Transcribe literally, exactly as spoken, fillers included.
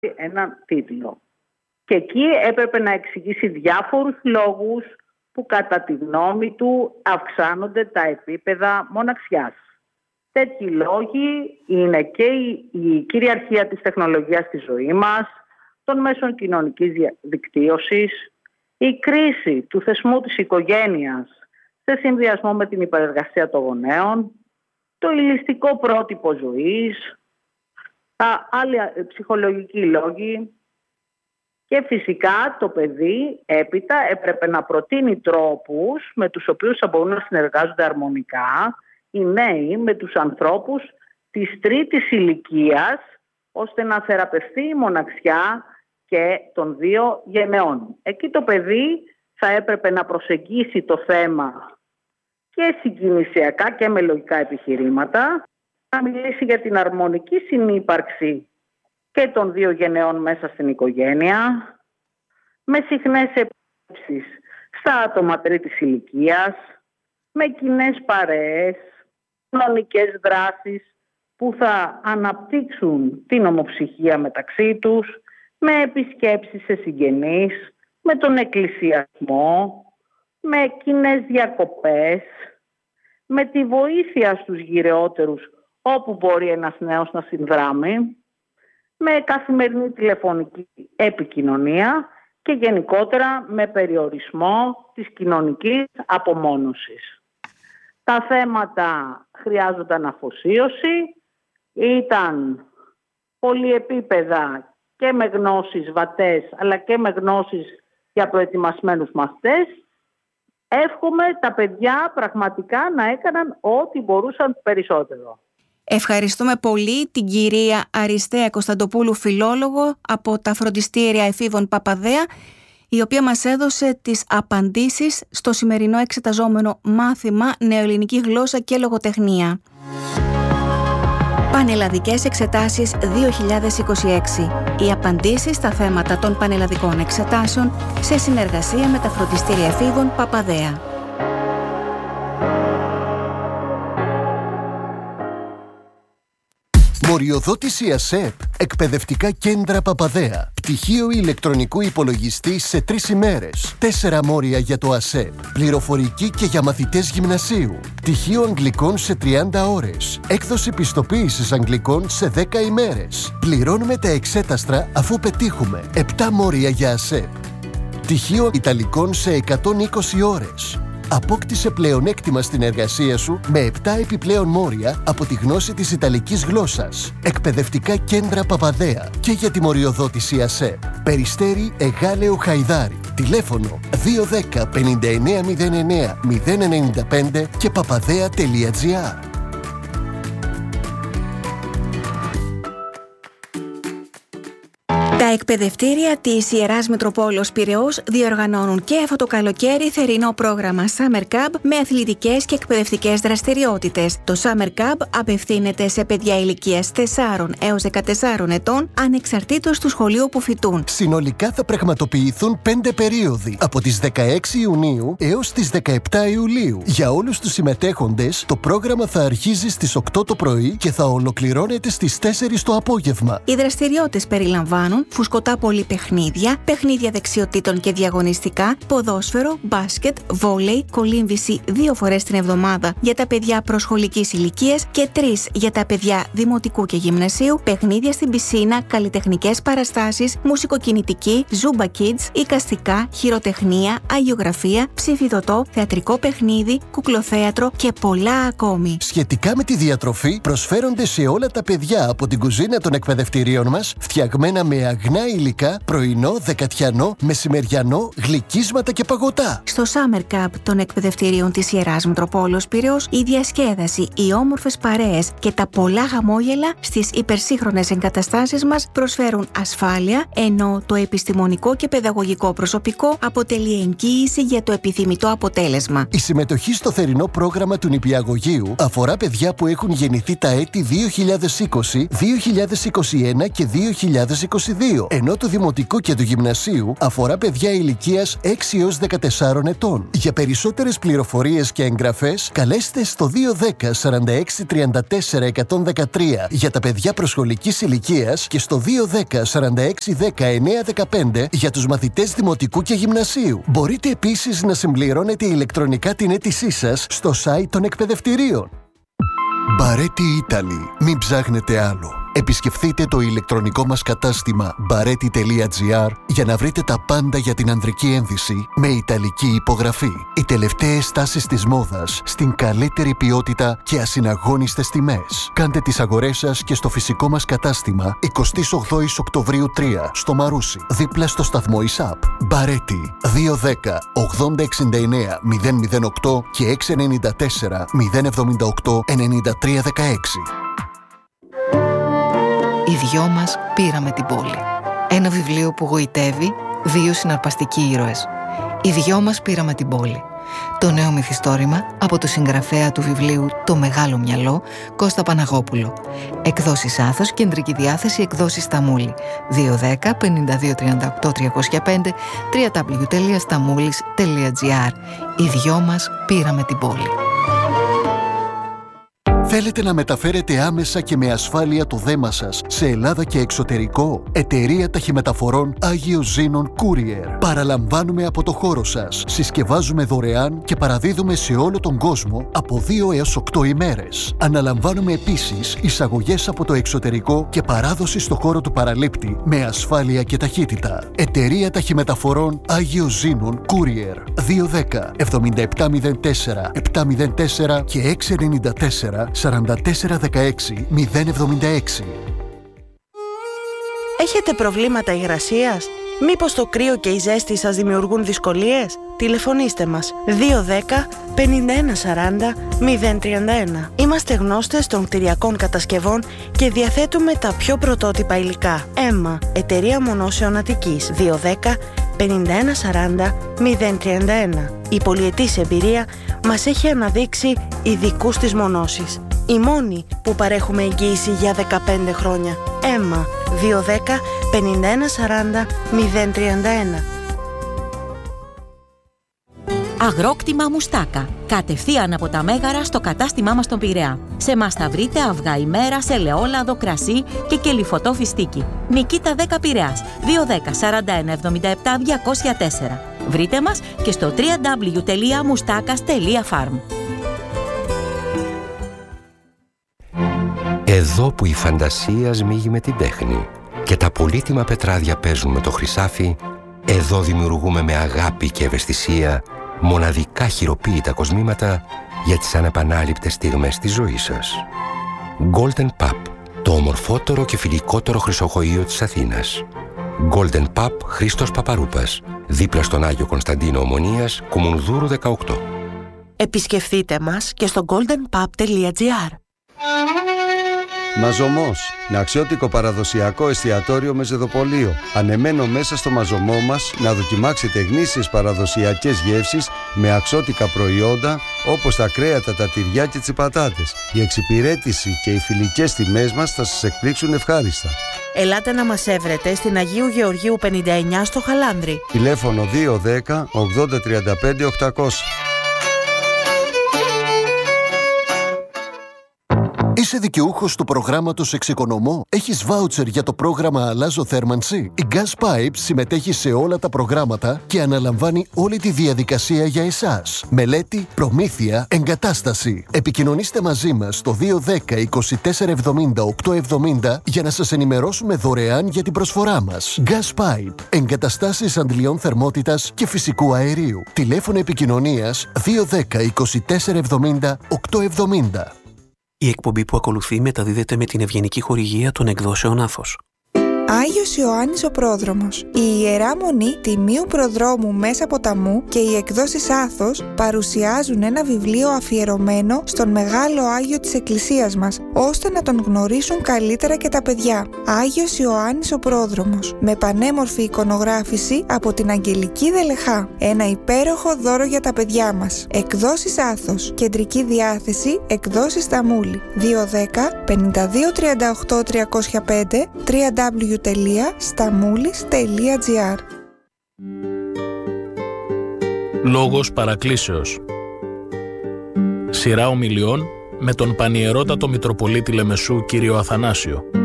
έναν τίτλο. Και εκεί έπρεπε να εξηγήσει διάφορους λόγους που κατά τη γνώμη του αυξάνονται τα επίπεδα μοναξιάς. Τέτοιοι λόγοι είναι και η, η κυριαρχία της τεχνολογίας στη ζωή μας, των μέσων κοινωνικής δικτύωσης, η κρίση του θεσμού της οικογένειας σε συνδυασμό με την υπερεργασία των γονέων, το ηλιστικό πρότυπο ζωής, τα άλλοι ψυχολογικοί λόγοι και φυσικά το παιδί έπειτα έπρεπε να προτείνει τρόπους με τους οποίους θα μπορούν να συνεργάζονται αρμονικά οι νέοι με τους ανθρώπους της τρίτης ηλικίας, ώστε να θεραπευτεί η μοναξιά και των δύο γενεών. Εκεί το παιδί θα έπρεπε να προσεγγίσει το θέμα και συγκινησιακά και με λογικά επιχειρήματα, να μιλήσει για την αρμονική συνύπαρξη και των δύο γενεών μέσα στην οικογένεια, με συχνές επισκέψεις στα άτομα τρίτης ηλικίας, με κοινές παρέες, κοινωνικές δράσεις που θα αναπτύξουν την ομοψυχία μεταξύ τους, με επισκέψεις σε συγγενείς, με τον εκκλησιασμό, με κοινές διακοπές, με τη βοήθεια στους γυρεότερους όπου μπορεί ένας νέος να συνδράμει, με καθημερινή τηλεφωνική επικοινωνία και γενικότερα με περιορισμό της κοινωνικής απομόνωσης. Τα θέματα χρειάζονταν αφοσίωση, ήταν πολυεπίπεδα και με γνώσεις βατές αλλά και με γνώσεις για προετοιμασμένους μαθητές. Εύχομαι τα παιδιά πραγματικά να έκαναν ό,τι μπορούσαν περισσότερο. Ευχαριστούμε πολύ την κυρία Αριστέα Κωνσταντοπούλου, φιλόλογο από τα φροντιστήρια εφήβων Παπαδέα, η οποία μας έδωσε τις απαντήσεις στο σημερινό εξεταζόμενο μάθημα Νεοελληνική γλώσσα και λογοτεχνία. Πανελλαδικές εξετάσεις δύο χιλιάδες είκοσι έξι. Οι απαντήσεις στα θέματα των πανελλαδικών εξετάσεων σε συνεργασία με τα φροντιστήρια εφήβων Παπαδέα. Μοριοδότηση ΑΣΕΠ, εκπαιδευτικά κέντρα Παπαδέα. Πτυχίο ηλεκτρονικού υπολογιστή σε τρεις ημέρες. Τέσσερα μόρια για το ΑΣΕΠ. Πληροφορική και για μαθητές γυμνασίου. Πτυχίο αγγλικών σε τριάντα ώρες. Έκδοση πιστοποίησης αγγλικών σε δέκα ημέρες. Πληρώνουμε τα εξέταστρα αφού πετύχουμε. επτά μόρια για ΑΣΕΠ. Πτυχίο ιταλικών σε εκατόν είκοσι ώρες. Απόκτησε πλεονέκτημα στην εργασία σου με επτά επιπλέον μόρια από τη γνώση της Ιταλικής γλώσσας. Εκπαιδευτικά κέντρα Παπαδέα και για τη μοριοδότηση ΑΣΕΠ. Περιστέρι Εγάλεο Χαϊδάρι. Τηλέφωνο δύο ένα μηδέν πέντε εννέα μηδέν εννέα μηδέν εννέα πέντε και παπαδέα τελεία τζι άρ. Τα εκπαιδευτήρια της Ιεράς Μητροπόλεως Πειραιώς διοργανώνουν και αυτό το καλοκαίρι θερινό πρόγραμμα Summer Camp με αθλητικές και εκπαιδευτικές δραστηριότητες. Το Summer Camp απευθύνεται σε παιδιά ηλικίας τεσσάρων έως δεκατεσσάρων ετών, ανεξαρτήτως του σχολείου που φοιτούν. Συνολικά θα πραγματοποιηθούν πέντε περίοδοι, από τις δεκαέξι Ιουνίου έως τις δεκαεπτά Ιουλίου. Για όλους τους συμμετέχοντες, το πρόγραμμα θα αρχίζει στις οκτώ το πρωί και θα ολοκληρώνεται στις τέσσερις το απόγευμα. Οι δραστηριότητες περιλαμβάνουν φουσκωτά πολυπαιχνίδια, παιχνίδια δεξιοτήτων και διαγωνιστικά, ποδόσφαιρο, μπάσκετ, βόλεϊ, κολύμβηση δύο φορές την εβδομάδα για τα παιδιά προσχολικής ηλικίας και τρεις για τα παιδιά δημοτικού και γυμνασίου, παιχνίδια στην πισίνα, καλλιτεχνικές παραστάσεις, μουσικοκινητική, Zumba Kids, εικαστικά, χειροτεχνία, αγιογραφία, ψηφιδωτό, θεατρικό παιχνίδι, κουκλοθέατρο και πολλά ακόμη. Σχετικά με τη διατροφή, προσφέρονται σε όλα τα παιδιά από την κουζίνα των εκπαιδευτηρίων μας, φτιαγμένα με αγνά υλικά, πρωινό, δεκατιανό, μεσημεριανό, γλυκίσματα και παγωτά. Στο Summer Camp των εκπαιδευτηρίων της Ιεράς Μητροπόλεως Πειραιώς, η διασκέδαση, οι όμορφες παρέες και τα πολλά χαμόγελα στις υπερσύγχρονες εγκαταστάσεις μας προσφέρουν ασφάλεια, ενώ το επιστημονικό και παιδαγωγικό προσωπικό αποτελεί εγγύηση για το επιθυμητό αποτέλεσμα. Η συμμετοχή στο θερινό πρόγραμμα του νηπιαγωγείου αφορά παιδιά που έχουν γεννηθεί τα έτη δύο χιλιάδες είκοσι, δύο χιλιάδες είκοσι ένα και δύο χιλιάδες είκοσι δύο. δύο, ενώ το δημοτικό και του γυμνασίου αφορά παιδιά ηλικίας έξι έως δεκατεσσάρων ετών. Για περισσότερες πληροφορίες και εγγραφές, καλέστε στο δύο δέκα σαράντα έξι τριάντα τέσσερα εκατόν δεκατρία για τα παιδιά προσχολικής ηλικίας και στο δύο δέκα σαράντα έξι δέκα εννιά δεκαπέντε για τους μαθητές δημοτικού και γυμνασίου. Μπορείτε επίσης να συμπληρώνετε ηλεκτρονικά την αίτησή σας στο site των εκπαιδευτηρίων. Μπαρέτι Italy. Μην ψάχνετε άλλο. Επισκεφθείτε το ηλεκτρονικό μας κατάστημα μπαρέτι τελεία τζι άρ για να βρείτε τα πάντα για την ανδρική ένδυση με ιταλική υπογραφή. Οι τελευταίες τάσεις της μόδας στην καλύτερη ποιότητα και ασυναγώνιστες τιμές. Κάντε τις αγορές σας και στο φυσικό μας κατάστημα εικοστή όγδοη Οκτωβρίου τρία στο Μαρούσι, δίπλα στο σταθμό ΙΣΑΠ. Μπαρέτι δύο δέκα ογδόντα εξήντα εννέα μηδέν μηδέν οκτώ και έξι εννιά τέσσερα μηδέν εβδομήντα οκτώ ενενήντα τρία δεκαέξι. Οι δυο μας πήραμε την πόλη. Ένα βιβλίο που γοητεύει, δύο συναρπαστικοί ήρωες. Οι δυο μας πήραμε την πόλη. Το νέο μυθιστόρημα από το συγγραφέα του βιβλίου «Το Μεγάλο Μυαλό», Κώστα Παναγόπουλο. Εκδόσεις Άθος, κεντρική διάθεση, εκδόσεις Σταμούλη. δύο δέκα πενήντα δύο τριάντα οκτώ τριακόσια πέντε double-u double-u double-u τελεία σταμούλης τελεία τζι άρ. Οι δυο μας πήραμε την πόλη. Θέλετε να μεταφέρετε άμεσα και με ασφάλεια το δέμα σας σε Ελλάδα και εξωτερικό? Εταιρεία Ταχυμεταφορών Άγιος Ζήνων Courier. Παραλαμβάνουμε από το χώρο σας. Συσκευάζουμε δωρεάν και παραδίδουμε σε όλο τον κόσμο από δύο έως οκτώ ημέρες. Αναλαμβάνουμε επίσης εισαγωγές από το εξωτερικό και παράδοση στο χώρο του παραλήπτη με ασφάλεια και ταχύτητα. Εταιρεία Ταχυμεταφορών Άγιος Ζήνων Courier. δύο δέκα εβδομήντα επτά μηδέν τέσσερα επτά μηδέν τέσσερα και έξι εννιά τέσσερα σαράντα τέσσερα δεκαέξι μηδέν εβδομήντα έξι. Έχετε προβλήματα υγρασίας? Μήπως το κρύο και η ζέστη σας δημιουργούν δυσκολίες? Τηλεφωνήστε μας δύο δέκα πενήντα ένα σαράντα μηδέν τριάντα ένα. Είμαστε γνώστες των κτηριακών κατασκευών και διαθέτουμε τα πιο πρωτότυπα υλικά. Έμα, εταιρεία μονώσεων Αττικής. δύο δέκα πενήντα ένα σαράντα μηδέν τριάντα ένα. Η πολυετής εμπειρία μας έχει αναδείξει ειδικούς της μονώσης. Η μόνη που παρέχουμε εγγύηση για δεκαπέντε χρόνια. Έμα, δύο δέκα πενήντα ένα σαράντα μηδέν τριάντα ένα. Αγρόκτημα Μουστάκα. Κατευθείαν από τα Μέγαρα στο κατάστημά μας στον Πειραιά. Σε μας θα βρείτε αυγά ημέρας, ελαιόλαδο, κρασί και κελιφωτό φιστίκι. Νικήτα δέκα Πειραιάς. δύο δέκα σαράντα ένα εβδομήντα επτά διακόσια τέσσερα. Βρείτε μας και στο double-u double-u double-u τελεία μουστάκας τελεία φαρμ. Εδώ που η φαντασία σμίγει με την τέχνη και τα πολύτιμα πετράδια παίζουν με το χρυσάφι, εδώ δημιουργούμε με αγάπη και ευαισθησία μοναδικά χειροποίητα κοσμήματα για τις ανεπανάληπτες στιγμές της ζωής σας. Golden Pub, το ομορφότερο και φιλικότερο χρυσοχοείο της Αθήνας. Golden Pub Χρήστος Παπαρούπας, δίπλα στον Άγιο Κωνσταντίνο Ομονίας, Κουμουνδούρου δεκαοκτώ. Επισκεφτείτε μας και στο golden pub τελεία τζι άρ. Μαζωμός, ένα αξιότικο παραδοσιακό εστιατόριο με ζεδοπολείο. Ανεμένο μέσα στο μαζωμό μας να δοκιμάξετε γνήσιες παραδοσιακές γεύσεις με αξιότικα προϊόντα όπως τα κρέατα, τα τυριά και τις πατάτες. Η εξυπηρέτηση και οι φιλικές τιμές μας θα σας εκπλήξουν ευχάριστα. Ελάτε να μας έβρετε στην Αγίου Γεωργίου πενήντα εννιά στο Χαλάνδρι. Τηλέφωνο δύο δέκα ογδόντα τριάντα πέντε οκτακόσια. Είσαι δικαιούχος του προγράμματος Εξοικονομώ? Έχεις βάουτσερ για το πρόγραμμα Αλλάζω Θέρμανση? Η Gas Pipes συμμετέχει σε όλα τα προγράμματα και αναλαμβάνει όλη τη διαδικασία για εσάς. Μελέτη, προμήθεια, εγκατάσταση. Επικοινωνήστε μαζί μας στο δύο δέκα είκοσι τέσσερα εβδομήντα οκτώ εβδομήντα για να σας ενημερώσουμε δωρεάν για την προσφορά μας. Gas Pipe. Εγκαταστάσεις αντλιών θερμότητας και φυσικού αερίου. Τηλέφωνο επικοινωνίας δύο δέκα είκοσι τέσσερα εβδομήντα οκτώ εβδομήντα. Η εκπομπή που ακολουθεί μεταδίδεται με την ευγενική χορηγία των εκδόσεων Άθος. Άγιος Ιωάννης ο Πρόδρομος. Η Ιερά Μονή Τιμίου Προδρόμου Μέσα Ποταμού και οι εκδόσεις Άθος παρουσιάζουν ένα βιβλίο αφιερωμένο στον Μεγάλο Άγιο της Εκκλησίας μας, ώστε να τον γνωρίσουν καλύτερα και τα παιδιά. Άγιος Ιωάννης ο Πρόδρομος, με πανέμορφη εικονογράφηση από την Αγγελική Δελεχά. Ένα υπέροχο δώρο για τα παιδιά μας. Εκδόσεις Άθος. Κεντρική διάθεση, εκδόσεις Σταμούλη. δύο δέκα πενήντα δύο τριάντα οκτώ τριακόσια πέντε double-u double-u double-u τελεία σταμούλης τελεία τζι άρ. Λόγος παρακλήσεως. Σειρά ομιλιών με τον Πανιερότατο Μητροπολίτη Λεμεσού κύριο Αθανάσιο.